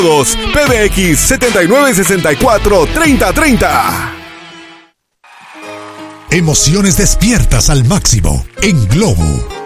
PBX 7964-3030. Emociones despiertas al máximo en Globo.